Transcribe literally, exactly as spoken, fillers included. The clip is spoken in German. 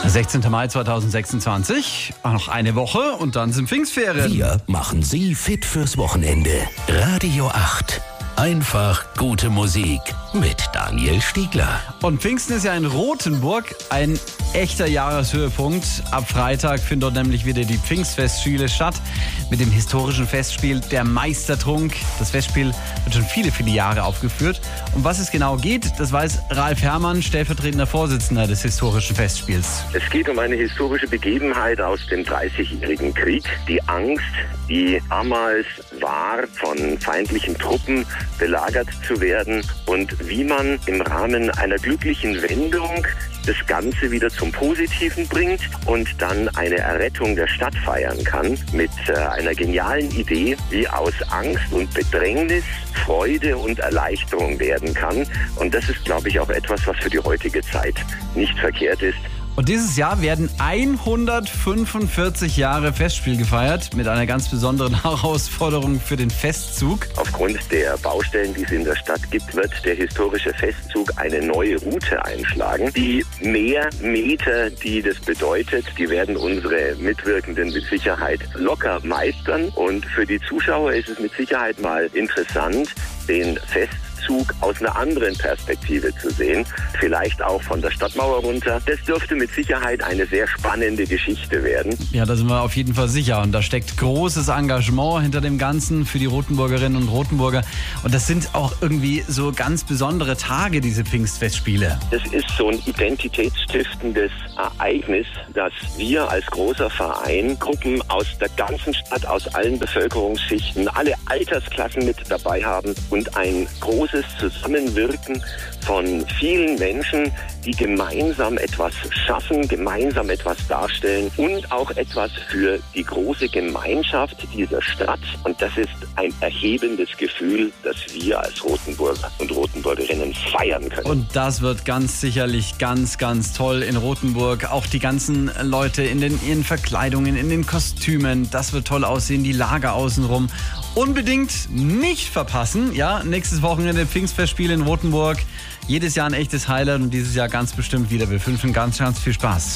sechzehnten Mai zweitausendsechsundzwanzig, noch eine Woche und dann sind Pfingstferien. Wir machen Sie fit fürs Wochenende. Radio acht. Einfach gute Musik mit Daniel Stiegler. Und Pfingsten ist ja in Rothenburg ein echter Jahreshöhepunkt. Ab Freitag findet dort nämlich wieder die Pfingstfestspiele statt mit dem historischen Festspiel Der Meistertrunk. Das Festspiel wird schon viele, viele Jahre aufgeführt. Um was es genau geht, das weiß Ralf Herrmann, stellvertretender Vorsitzender des historischen Festspiels. Es geht um eine historische Begebenheit aus dem dreißigjährigen Krieg. Die Angst, die damals war, von feindlichen Truppen belagert zu werden und wie man im Rahmen einer glücklichen Wendung das Ganze wieder zum Positiven bringt und dann eine Errettung der Stadt feiern kann mit äh, einer genialen Idee, wie aus Angst und Bedrängnis Freude und Erleichterung werden kann. Und das ist, glaube ich, auch etwas, was für die heutige Zeit nicht verkehrt ist. Und dieses Jahr werden hundertfünfundvierzig Jahre Festspiel gefeiert mit einer ganz besonderen Herausforderung für den Festzug. Aufgrund der Baustellen, die es in der Stadt gibt, wird der historische Festzug eine neue Route einschlagen. Die mehr Meter, die das bedeutet, die werden unsere Mitwirkenden mit Sicherheit locker meistern. Und für die Zuschauer ist es mit Sicherheit mal interessant, den Festzug aus einer anderen Perspektive zu sehen, vielleicht auch von der Stadtmauer runter. Das dürfte mit Sicherheit eine sehr spannende Geschichte werden. Ja, da sind wir auf jeden Fall sicher. Und da steckt großes Engagement hinter dem Ganzen für die Rothenburgerinnen und Rothenburger. Und das sind auch irgendwie so ganz besondere Tage, diese Pfingstfestspiele. Das ist so ein identitätsstiftendes Ereignis, dass wir als großer Verein Gruppen aus der ganzen Stadt, aus allen Bevölkerungsschichten, alle Altersklassen mit dabei haben und ein großes Zusammenwirken von vielen Menschen, die gemeinsam etwas schaffen, gemeinsam etwas darstellen und auch etwas für die große Gemeinschaft dieser Stadt. Und das ist ein erhebendes Gefühl, das wir als Rothenburger und Rothenburgerinnen feiern können. Und das wird ganz sicherlich ganz, ganz toll in Rothenburg. Auch die ganzen Leute in den ihren Verkleidungen, in den Kostümen, das wird toll aussehen, die Lager außenrum. Unbedingt nicht verpassen, ja, nächstes Wochenende Pfingstfestspiele in Rothenburg. Jedes Jahr ein echtes Highlight und dieses Jahr ganz bestimmt wieder. Wir wünschen ganz, ganz viel Spaß.